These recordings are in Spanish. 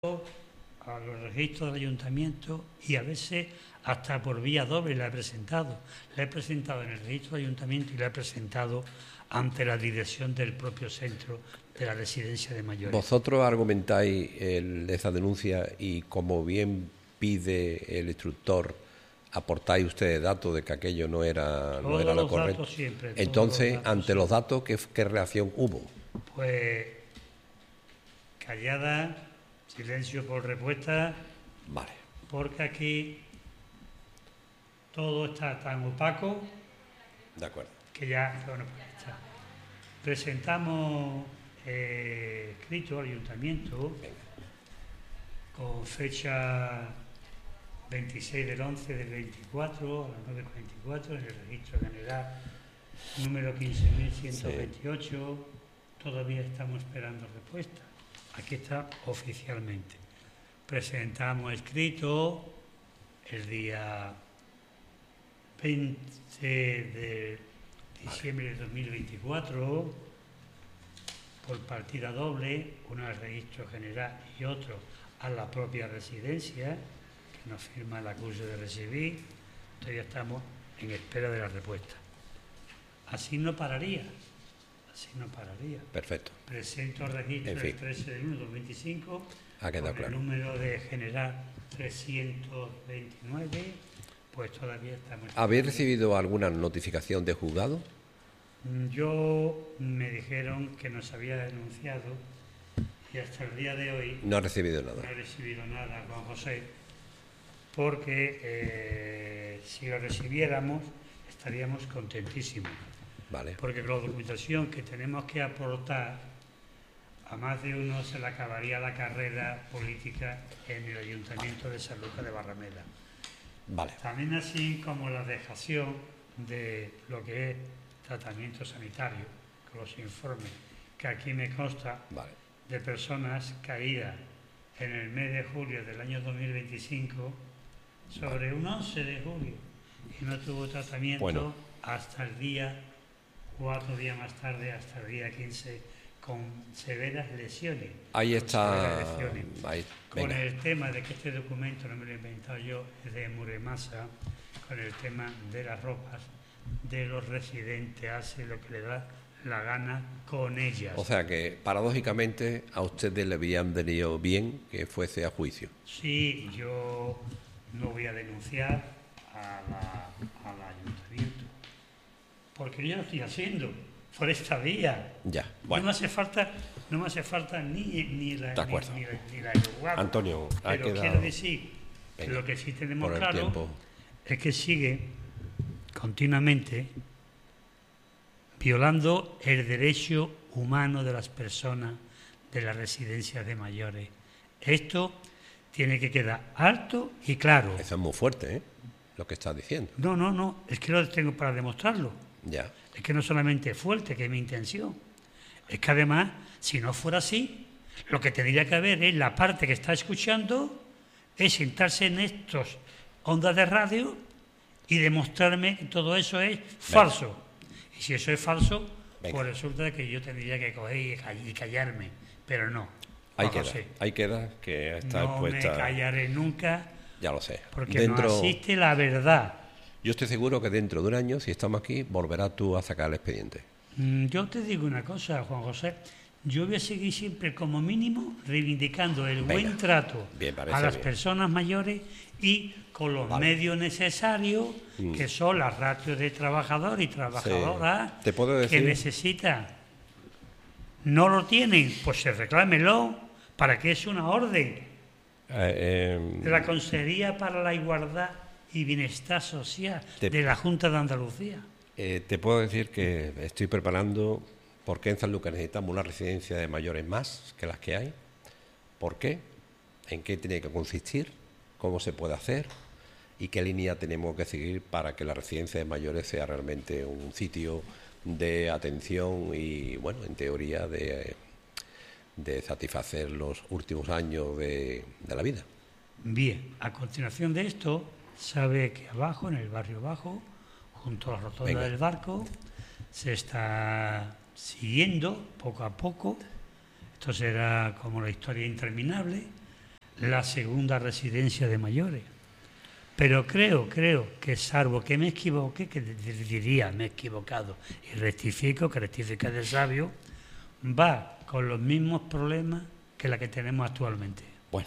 a los registros del ayuntamiento y a veces hasta por vía doble la he presentado. La he presentado en el registro del ayuntamiento y la he presentado ante la dirección del propio centro de la residencia de mayores. Vosotros argumentáis esa denuncia y, como bien pide el instructor, aportáis ustedes datos de que aquello no era lo correcto. Siempre, entonces, ante los datos, ¿qué reacción hubo? Pues callada, silencio por respuesta. Vale. Porque aquí todo está tan opaco. De acuerdo. Que ya, bueno, pues está. Presentamos escrito al ayuntamiento. Venga. Con fecha 26 del 11 del 24 a las 9:44 en el registro general número 15.128. Sí. Todavía estamos esperando respuesta. Aquí está oficialmente. Presentamos escrito el día 20 de diciembre de 2024 por partida doble, uno al registro general y otro a la propia residencia, que nos firma el acuse de recibir. Todavía estamos en espera de la respuesta. Así no pararía. Perfecto. Presento el registro el 13 de 1 de 2025 ha quedado claro. El número de general 329, pues todavía estamos... ¿Habéis recibido alguna notificación de juzgado? Me dijeron que nos había denunciado y hasta el día de hoy... No ha recibido nada. No he recibido nada, Juan José, porque si lo recibiéramos estaríamos contentísimos. Vale. Porque con la documentación que tenemos que aportar, a más de uno se le acabaría la carrera política en el Ayuntamiento de San Lucas de Barrameda. Vale. También así como la dejación de lo que es tratamiento sanitario, con los informes que aquí me consta, vale, de personas caídas en el mes de julio del año 2025 sobre vale, un 11 de julio y no tuvo tratamiento hasta el día 4 días más tarde, hasta el día 15, con severas lesiones. Ahí está. Con el tema de que este documento no me lo he inventado yo, es de Muremasa, con el tema de las ropas de los residentes, hace lo que le da la gana con ellas. O sea que, paradójicamente, a ustedes le habían venido bien que fuese a juicio. Sí, yo no voy a denunciar al ayuntamiento, porque yo lo estoy haciendo por esta vía. Ya, bueno. No me hace falta ni la Antonio, pero quiero decir que lo que sí tenemos claro es que sigue continuamente violando el derecho humano de las personas de las residencias de mayores. Esto tiene que quedar alto y claro. Eso es muy fuerte, ¿eh? Lo que estás diciendo. No, es que lo tengo para demostrarlo. Ya. Es que no solamente es fuerte, que es mi intención. Es que además, si no fuera así, lo que tendría que haber es la parte que está escuchando, es sentarse en estos ondas de radio y demostrarme que todo eso es falso. Venga. Y si eso es falso, venga, pues resulta que yo tendría que coger y callarme. Pero no. Ahí queda que está expuesta. No me callaré nunca. Ya lo sé. Porque no existe la verdad. Yo estoy seguro que dentro de un año, si estamos aquí, volverás tú a sacar el expediente. Yo te digo una cosa, Juan José. Yo voy a seguir siempre, como mínimo, reivindicando el buen trato a las personas mayores y con los medios necesarios, que son las ratios de trabajador y trabajadoras que necesitan. No lo tienen, pues se reclámelo, para que es una orden de la Consejería para la Igualdad y Bienestar Social de la Junta de Andalucía. Te puedo decir que estoy preparando por qué en San Lucas necesitamos una residencia de mayores más que las que hay, por qué, en qué tiene que consistir, cómo se puede hacer y qué línea tenemos que seguir para que la residencia de mayores sea realmente un sitio de atención y, bueno, en teoría de satisfacer los últimos años de la vida. Bien, a continuación de esto, sabe que abajo, en el barrio bajo, junto a la rotonda del Barco, se está siguiendo poco a poco. Esto será como la historia interminable. la segunda residencia de mayores. Pero creo que, salvo que me equivoque, que diría me he equivocado y rectifico, que rectificar de sabio, va con los mismos problemas que la que tenemos actualmente. Bueno,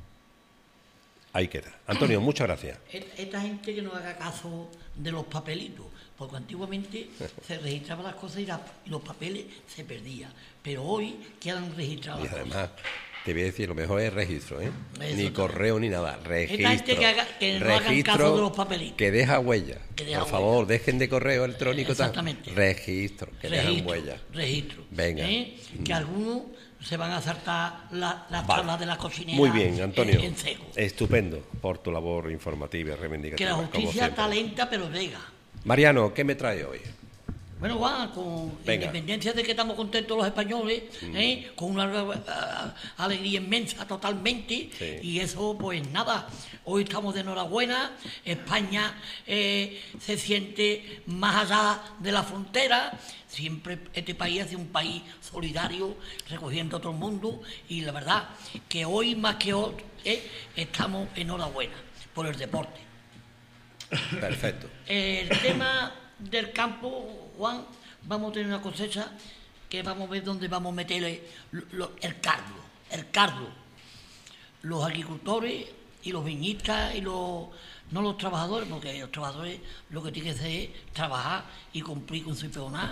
ahí queda. Antonio, muchas gracias. Esta gente que no haga caso de los papelitos, porque antiguamente se registraban las cosas y los papeles se perdían, pero hoy quedan registradas las cosas. Además, te voy a decir, lo mejor es registro, ¿eh? Ni correo ni nada, registro. Esta gente que no hagan caso de los papelitos. Que deja huella. Por favor, dejen de correo electrónico. Exactamente. Registro, que dejan huella. Registro. Venga. Que algunos se van a saltar las tablas de la cocinera. Muy bien, Antonio. En seco. Estupendo por tu labor informativa y reivindicativa. Que la justicia está lenta, pero llega. Mariano, ¿qué me trae hoy? Bueno, Juan, con independencia de que estamos contentos los españoles, con una alegría inmensa totalmente, y eso pues nada, hoy estamos de enhorabuena, España se siente más allá de la frontera, siempre este país es un país solidario, recogiendo a todo el mundo, y la verdad que hoy más que hoy estamos enhorabuena por el deporte. Perfecto. El tema del campo, Juan, vamos a tener una cosecha que vamos a ver dónde vamos a meterle el cardo. Los agricultores y los viñistas y no los trabajadores, porque los trabajadores lo que tienen que hacer es trabajar y cumplir con su peonada,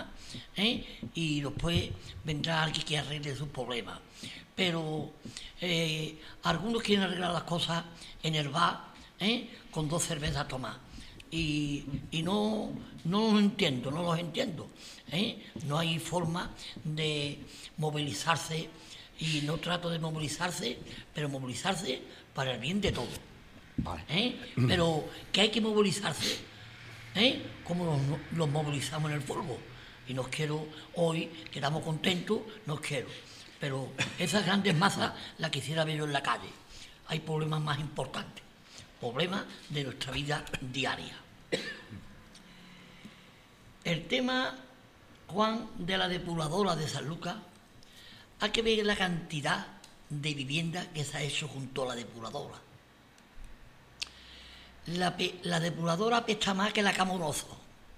y después vendrá alguien que arregle sus problemas. Pero algunos quieren arreglar las cosas en el bar, con 2 cervezas a tomar. Y no los entiendo. No hay forma de movilizarse, y no trato de movilizarse, pero movilizarse para el bien de todos. Vale. Pero que hay que movilizarse, como los movilizamos en el fútbol. Y nos quiero hoy, que estamos contentos, nos quiero. Pero esas grandes masas las quisiera ver yo en la calle. Hay problemas más importantes. Problemas de nuestra vida diaria. El tema, Juan, de la depuradora de San Lucas, hay que ver la cantidad de viviendas que se ha hecho junto a la depuradora. La depuradora apesta más que la Camoroso,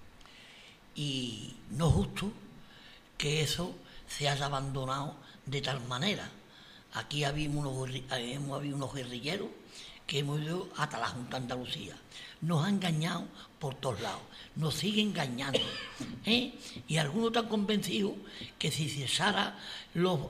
y no es justo que eso se haya abandonado de tal manera. Aquí hemos habido unos guerrilleros que hemos ido hasta la Junta de Andalucía. Nos han engañado por todos lados, nos siguen engañando, y algunos están convencidos que si se echara los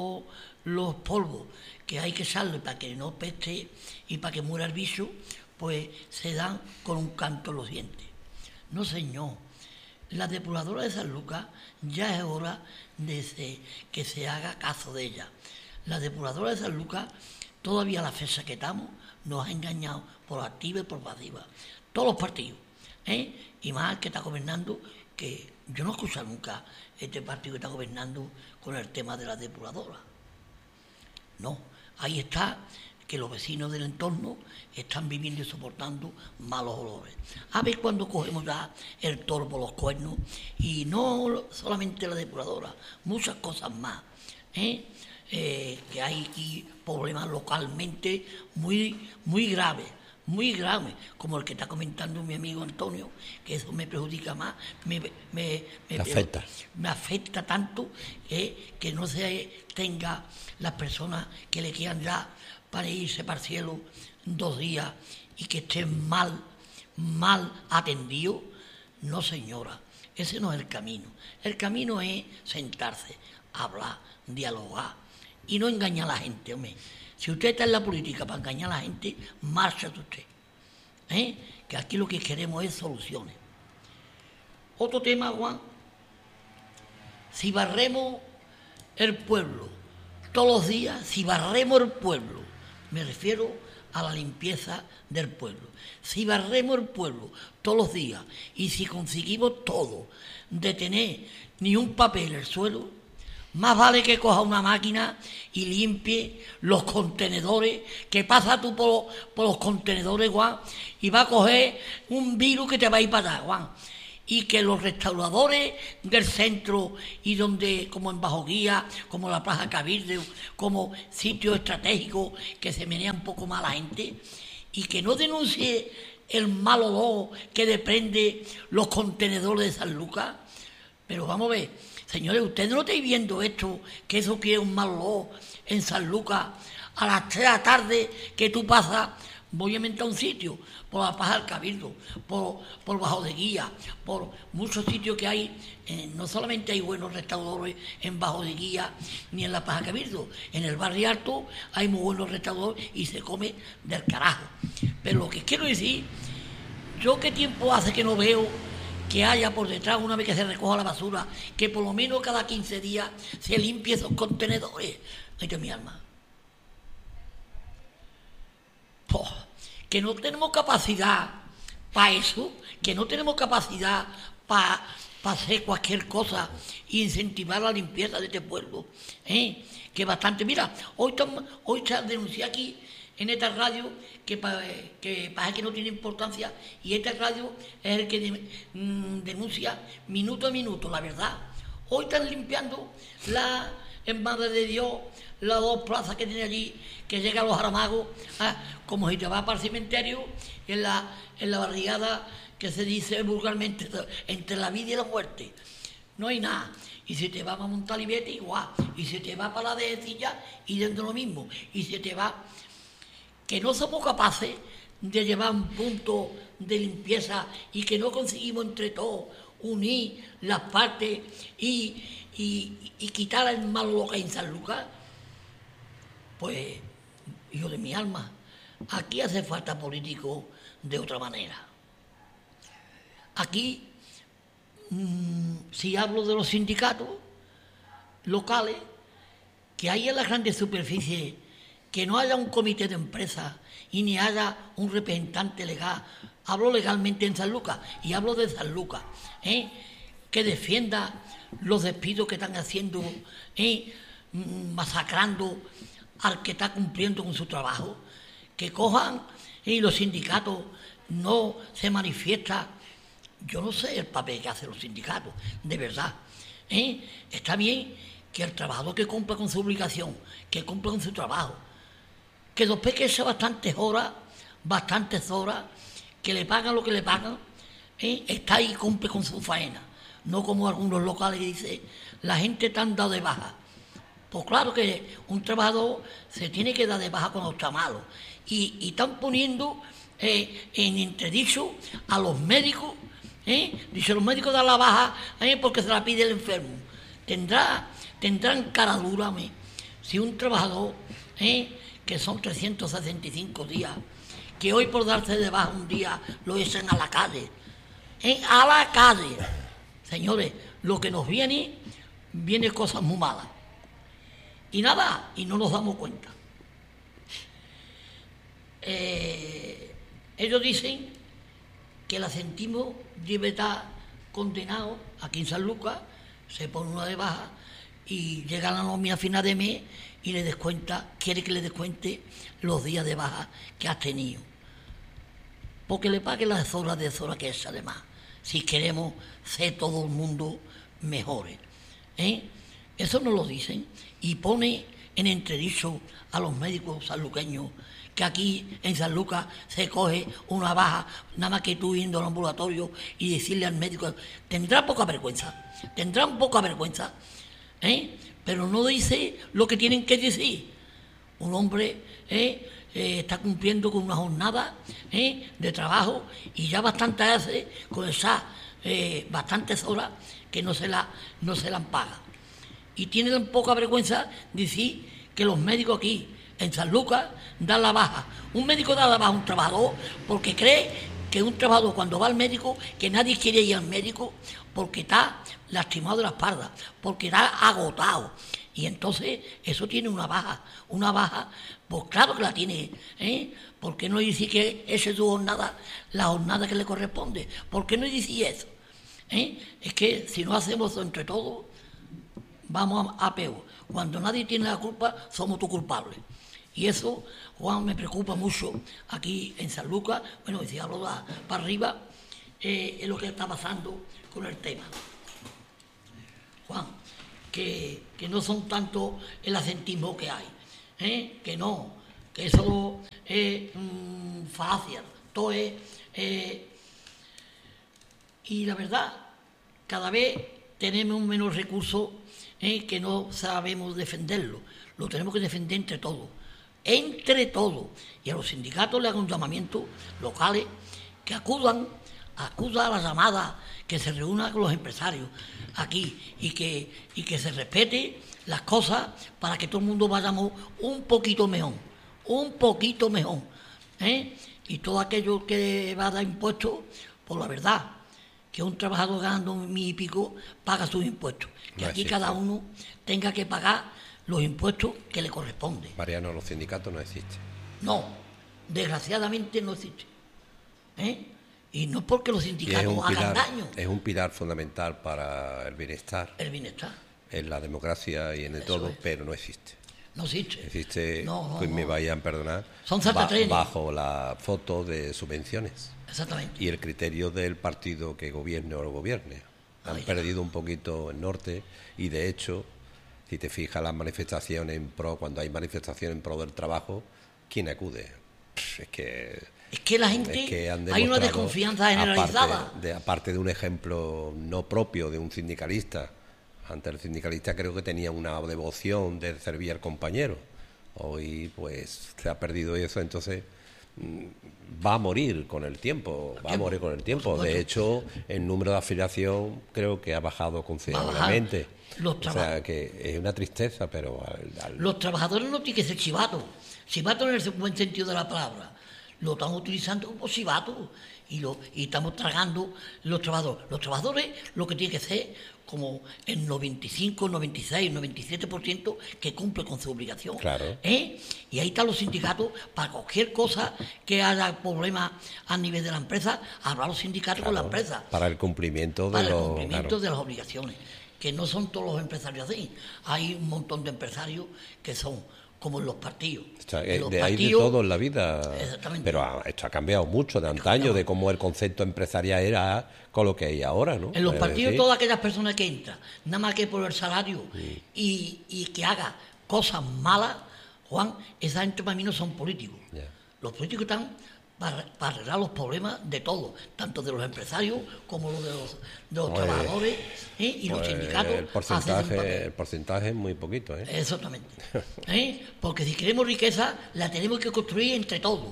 polvos que hay que echarle para que no peste y para que muera el bicho, pues se dan con un canto en los dientes. No, señor. La depuradora de San Lucas ya es hora de que se haga caso de ella. La depuradora de San Lucas, todavía a la fecha que estamos, nos ha engañado por activa y por pasiva. Todos los partidos, y más el que está gobernando, que yo no he escuchado nunca este partido que está gobernando con el tema de la depuradora. No, ahí está que los vecinos del entorno están viviendo y soportando malos olores. A ver cuando cogemos ya el toro por los cuernos, y no solamente la depuradora, muchas cosas más, que hay aquí problemas localmente muy graves, como el que está comentando mi amigo Antonio, que eso me perjudica más, me afecta tanto, que no se tenga las personas que le quieran ya para irse para el cielo 2 días y que estén mal atendidos. No, señora, ese no es el camino. El camino es sentarse, hablar, dialogar y no engañar a la gente, hombre. Si usted está en la política para engañar a la gente, márchate usted. Que aquí lo que queremos es soluciones. Otro tema, Juan. Si barremos el pueblo todos los días, si barremos el pueblo, me refiero a la limpieza del pueblo. Si barremos el pueblo todos los días y si conseguimos todo de tener ni un papel en el suelo, más vale que coja una máquina y limpie los contenedores, que pasa tú por los contenedores, Juan, y va a coger un virus que te va a ir para allá, Juan. y que los restauradores del centro y donde, como en Bajo Guía, como la Plaza Cabildo, como sitios estratégicos que se menea un poco más la gente, y que no denuncie el mal olor que desprende los contenedores de San Lucas. Pero vamos a ver, señores, ustedes no estáis viendo esto, que eso quiere un mal olor en San Lucas a las 3 de la tarde que tú pasas. Voy a inventar un sitio, por la Plaza del Cabildo, por Bajo de Guía, por muchos sitios que hay. No solamente hay buenos restauradores en Bajo de Guía ni en la Plaza del Cabildo, en el barrio alto hay muy buenos restauradores y se come del carajo. Pero lo que quiero decir, yo qué tiempo hace que no veo que haya por detrás, una vez que se recoja la basura, que por lo menos cada 15 días se limpie esos contenedores. Ay, de mi alma. Que no tenemos capacidad para eso, que no tenemos capacidad para hacer cualquier cosa e incentivar la limpieza de este pueblo. Que bastante, mira, hoy se denuncia aquí en esta radio que parece que no tiene importancia, y esta radio es el que denuncia minuto a minuto, la verdad. Hoy están limpiando en Madre de Dios, las 2 plazas que tiene allí, que llega a los Aramagos, como si te vas para el cementerio, en la barriada que se dice vulgarmente, entre la vida y la muerte. No hay nada. Y si te vas a Montalibete, igual. Y si te vas para la Dehesilla, y dentro lo mismo. Y si te vas... Que no somos capaces de llevar un punto de limpieza y que no conseguimos entre todos unir las partes y quitar el mal olor que hay en San Lucas. Pues, hijo de mi alma, aquí hace falta políticos de otra manera. Aquí, si hablo de los sindicatos locales, que hay en las grandes superficies, que no haya un comité de empresa y ni haya un representante legal. Hablo legalmente en San Lucas y hablo de San Lucas, que defienda los despidos que están haciendo, masacrando al que está cumpliendo con su trabajo, que cojan y los sindicatos no se manifiestan. Yo no sé el papel que hacen los sindicatos, de verdad. Está bien que el trabajador que cumpla con su obligación, que cumpla con su trabajo, que después que echa bastantes horas, que le pagan lo que le pagan, está ahí y cumple con su faena. No como algunos locales que dicen, la gente está dado de baja. Pues claro que un trabajador se tiene que dar de baja cuando está malo. Y están poniendo en entredicho a los médicos. Dice, los médicos dan la baja porque se la pide el enfermo. Tendrán cara dura, si un trabajador... que son 365 días, que hoy por darse de baja un día lo echan a la calle. A la calle. Señores, lo que nos viene cosas muy malas. Y nada, y no nos damos cuenta. Ellos dicen que el Asentismo debe estar condenado aquí en San Lucas, se pone una de baja y llega la nómina a final de mes y quiere que le descuente los días de baja que has tenido. Porque le pague las horas de zona que es además, si queremos ser todo el mundo mejores. Eso nos lo dicen y pone en entredicho a los médicos sanluqueños que aquí en San Lucas se coge una baja, nada más que tú yendo al ambulatorio y decirle al médico, tendrán poca vergüenza, pero no dice lo que tienen que decir. Un hombre está cumpliendo con una jornada de trabajo y ya bastante hace con esas bastantes horas que no se la han pagado. Y tienen poca vergüenza decir que los médicos aquí en San Lucas dan la baja. Un médico da la baja a un trabajador porque cree que un trabajador cuando va al médico, que nadie quiere ir al médico porque está lastimado de la espalda, porque está agotado. Y entonces eso tiene una baja, pues claro que la tiene, ¿Por qué no dice que esa es su jornada, la jornada que le corresponde? ¿Por qué no dice eso? Es que si no hacemos eso entre todos, vamos a peor. Cuando nadie tiene la culpa, somos tú culpables. Y eso, Juan, me preocupa mucho aquí en San Lucas. Bueno, si hablo para arriba, es lo que está pasando con el tema. Juan, que no son tanto el acentismo que hay, que no, que eso es falacia, todo es... y la verdad, cada vez tenemos menos recursos que no sabemos defenderlo. Lo tenemos que defender entre todos. Entre todos. Y a los sindicatos les hago un llamamiento locales que acudan a las llamadas, que se reúnan con los empresarios aquí y que se respete las cosas para que todo el mundo vayamos un poquito mejor. Y todo aquello que va a dar impuestos, por la verdad, que un trabajador ganando 1.000 y pico paga sus impuestos. Que aquí cada uno tenga que pagar los impuestos que le corresponden. Mariano, los sindicatos no existen. No, desgraciadamente no existen. Y no porque los sindicatos hagan daño. Es un pilar fundamental para el bienestar. El bienestar. En la democracia y en el todo, pero no existe. No existe. Existe, pues me vayan a perdonar, son bajo la foto de subvenciones. Exactamente. Y el criterio del partido que gobierne o no gobierne. Han perdido un poquito el norte y, de hecho, si te fijas las manifestaciones en pro, cuando hay manifestaciones en pro del trabajo, ¿quién acude? Es que la gente, hay una desconfianza generalizada. Aparte de un ejemplo no propio de un sindicalista, ante el sindicalista creo que tenía una devoción de servir al compañero. Hoy pues se ha perdido eso, entonces va a morir con el tiempo, De hecho, el número de afiliación creo que ha bajado considerablemente. O sea, que es una tristeza, pero... Los trabajadores no tienen que ser chivatos en el buen sentido de la palabra. Lo estamos utilizando como chivatos y estamos tragando los trabajadores. Los trabajadores lo que tiene que ser como el 95, 96, 97% que cumple con su obligación. Claro. Y ahí están los sindicatos para cualquier cosa que haya problemas a nivel de la empresa, hablar los sindicatos con la empresa. Para el cumplimiento de las obligaciones. Que no son todos los empresarios así. Hay un montón de empresarios que son como en los partidos. Hay de todo en la vida. Exactamente. Pero esto ha cambiado mucho de antaño, de cómo el concepto empresarial era con lo que hay ahora, ¿no? En los partidos, todas aquellas personas que entran, nada más que por el salario y que haga cosas malas, Juan, esa gente para mí no son políticos. Yeah. Los políticos están para arreglar los problemas de todos, tanto de los empresarios como los de los trabajadores y los sindicatos. El porcentaje es muy poquito. Exactamente. Porque si queremos riqueza, la tenemos que construir entre todos.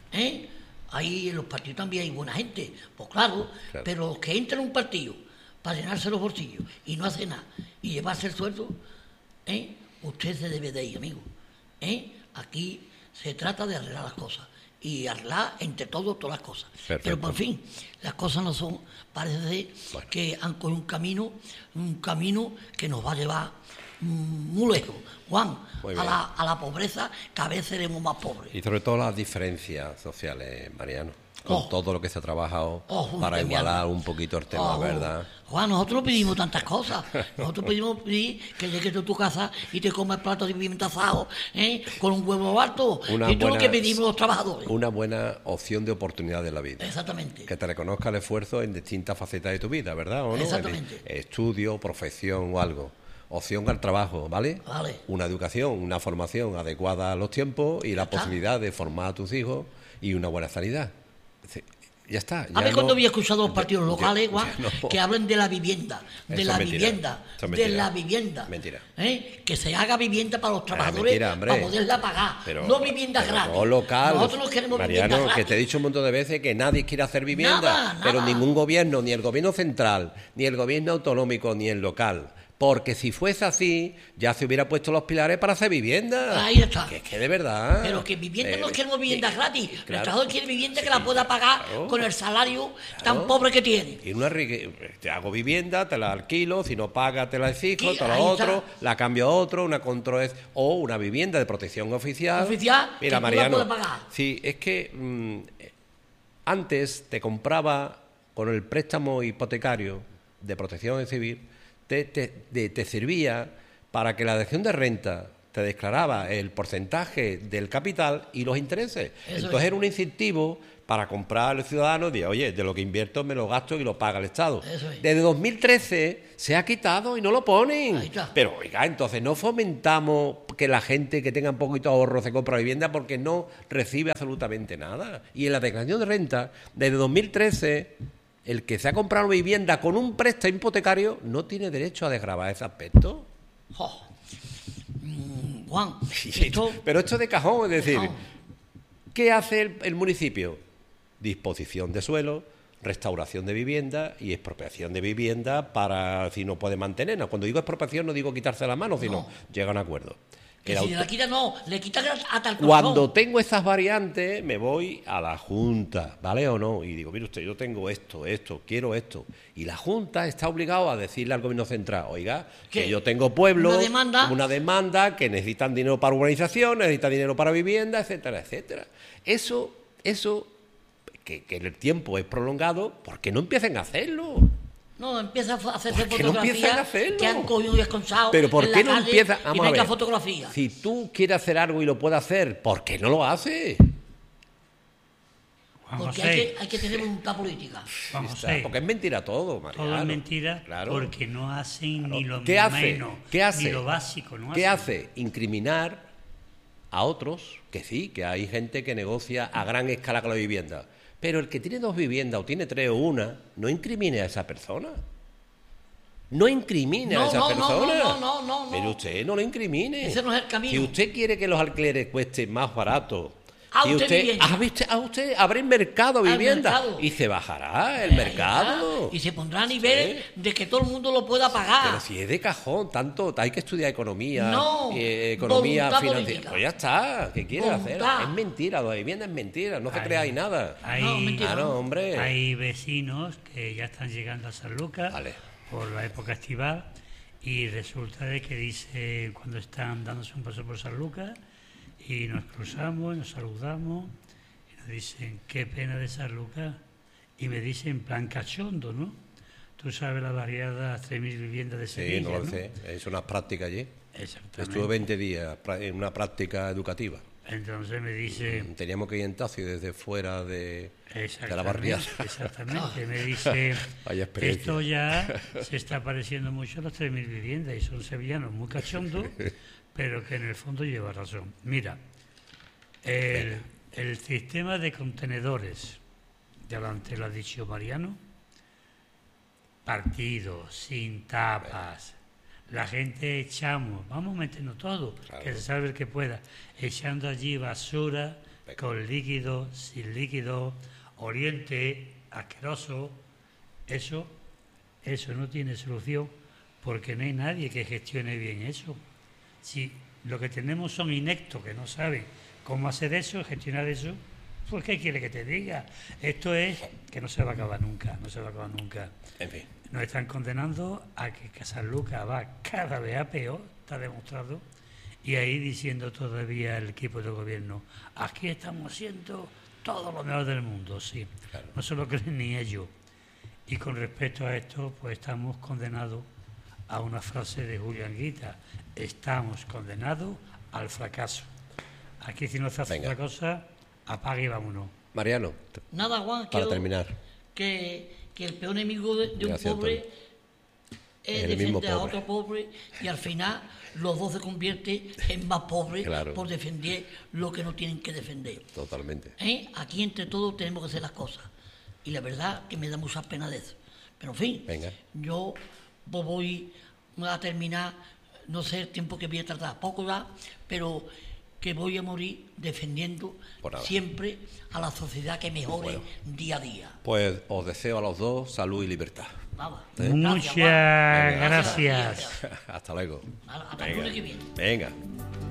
Ahí en los partidos también hay buena gente, pues claro. Pero los que entran en un partido para llenarse los bolsillos y no hacer nada y llevarse el sueldo, usted se debe de ir, amigo. Aquí se trata de arreglar las cosas. Y arreglar entre todos todas las cosas. Perfecto. Pero por fin, las cosas no son, parece que han cogido un camino que nos va a llevar muy lejos, Juan, a la pobreza, cada vez seremos más pobres. Y sobre todo las diferencias sociales, Mariano, con todo lo que se ha trabajado para igualar un poquito el tema, ¿verdad? Juan, nosotros no pedimos tantas cosas. Nosotros pedimos que llegues a tu casa y te comas platos de pimienta asado, con un huevo alto. Y todo lo que pedimos los trabajadores. Una buena opción de oportunidad de la vida. Exactamente. Que te reconozca el esfuerzo en distintas facetas de tu vida, ¿verdad? ¿O no? Exactamente. Estudio, profesión o algo. Opción al trabajo, ¿vale? Vale. Una educación, una formación adecuada a los tiempos y la posibilidad de formar a tus hijos y una buena sanidad. Ya está. A ver, cuando había escuchado los partidos locales, Juan, que hablen de la vivienda, de la vivienda. Mentira. Que se haga vivienda para los trabajadores, para poderla pagar. No viviendas gratis. No local. Nosotros no queremos Mariano, viviendas gratis. Que te he dicho un montón de veces que nadie quiere hacer vivienda. Nada. Pero ningún gobierno, ni el gobierno central, ni el gobierno autonómico, ni el local. Porque si fuese así, ya se hubiera puesto los pilares para hacer vivienda. Ahí está. Que es que de verdad. Pero que vivienda no queremos viviendas gratis. El trabajador quiere vivienda que la pueda pagar con el salario tan pobre que tiene. Y te hago vivienda, te la alquilo, si no pagas te la exijo, te la otro, la cambio a otro, o una vivienda de protección oficial. Mira, que Mariano, tú la puedes pagar. Sí, es que antes te compraba con el préstamo hipotecario de protección civil. Te servía para que la deducción de renta te declaraba el porcentaje del capital y los intereses. Eso Entonces es. era un incentivo para comprar al ciudadano, de oye, de lo que invierto me lo gasto y lo paga el Estado. Eso es. Desde 2013 se ha quitado y no lo ponen. Ahí está. Pero oiga, entonces no fomentamos que la gente que tenga un poquito de ahorro se compre vivienda porque no recibe absolutamente nada. Y en la declaración de renta, desde 2013, el que se ha comprado vivienda con un préstamo hipotecario no tiene derecho a desgravar ese aspecto. Jo. Juan, esto... Pero esto de cajón, es decir, cajón. ¿qué hace el municipio? Disposición de suelo, restauración de vivienda y expropiación de vivienda para si no puede mantenerla. Cuando digo expropiación no digo quitarse la mano, sino llega a un acuerdo. Que El si auto- la quita no, le quita hasta el Cuando colchón. tengo esas variantes, me voy a la Junta, ¿vale o no? Y digo, mire usted, yo tengo esto, quiero esto. Y la Junta está obligada a decirle al Gobierno Central, oiga, que ¿Qué? yo tengo pueblos, Una demanda. que necesitan dinero para urbanización, necesitan dinero para vivienda, etcétera, etcétera. Eso que el tiempo es prolongado, ¿por qué no empiecen a hacerlo? No, empieza a hacerse ¿Por qué no empiezan a fotografías hacerlo? que han cogido y esconchado Pero ¿por en qué la no calle empieza? y Vamos a venga ver. fotografía. Si tú quieres hacer algo y lo puedes hacer, ¿por qué no lo haces? Juan Porque José, hay que tener voluntad política. Juan Está, José, porque es mentira todo, Mariano. todo es mentira Claro. porque no hacen ni lo ¿Qué hace? menos, ¿Qué hace? ni lo básico. No ¿Qué hacen. hace? Incriminar a otros, que sí, que hay gente que negocia a gran escala con la vivienda. Pero el que tiene dos viviendas o tiene tres o una, no incrimine a esa persona. No incrimine a No, esa no, persona. no. Pero usted no lo incrimine. Ese no es el camino. Si usted quiere que los alquileres cuesten más barato, A si usted vivienda. a usted abre mercado Al vivienda mercado. y se bajará el Ahí mercado. está. Y se pondrá a nivel Sí. de que todo el mundo lo pueda pagar. Pero si es de cajón, tanto hay que estudiar economía, No, economía voluntad financiera. política. Pues ya está, ¿qué quiere hacer? Voluntad. Es mentira, la vivienda es mentira, no se Ay, crea ahí nada. Hay, No, mentira. Claro, hombre. hay vecinos que ya están llegando a San Lucas Vale. por la época estival y resulta de que dice cuando están dándose un paso por San Lucas y nos cruzamos, nos saludamos y nos dicen qué pena de San Lucas y me dicen en plan cachondo, ¿no? Tú sabes la variada 3.000 viviendas de Sí, Sevilla, no lo sé. Hice unas prácticas allí. Exactamente. Estuve 20 días en una práctica educativa. Entonces me dice... Teníamos que ir en taxi desde fuera de la Exactamente, barriada. exactamente. Me dice, Vaya experiencia. esto ya se está pareciendo mucho a las 3.000 viviendas y son sevillanos muy cachondos, pero que en el fondo lleva razón. Mira, el sistema de contenedores, delante lo ha dicho Mariano, partido, sin tapas, la gente echamos, vamos a meternos todo, Claro. que se sabe el que pueda, echando allí basura, con líquido, sin líquido, oriente, asqueroso, eso no tiene solución porque no hay nadie que gestione bien eso. Si lo que tenemos son ineptos que no saben cómo hacer eso, gestionar eso, pues ¿qué quiere que te diga? Esto es que no se va a acabar nunca, no se va a acabar nunca. En fin. Nos están condenando a que San Lucas va cada vez a peor, está demostrado, y ahí diciendo todavía el equipo de gobierno, aquí estamos haciendo todo lo mejor del mundo, sí, Claro. no se lo creen ni ellos. Y con respecto a esto, pues estamos condenados a una frase de Julián Guita, estamos condenados al fracaso. Aquí si no se hace Venga. otra cosa, apague y vámonos. Mariano, Nada, Juan, para quiero terminar. que el peor enemigo de un Gracias, pobre Antonio. es El mismo defender a pobre. otro pobre y al final los dos se convierten en más pobres Claro. por defender lo que no tienen que defender. Totalmente. Aquí entre todos tenemos que hacer las cosas. Y la verdad que me da mucha pena de eso. Pero en fin, Venga. yo voy a terminar, no sé el tiempo que voy a tardar, poco ya, pero que voy a morir defendiendo Por nada. siempre a la sociedad que mejore Bueno. día a día. Pues os deseo a los dos salud y libertad. Nada. Muchas Juan. gracias. Hasta luego. Hasta el lunes que viene. Venga.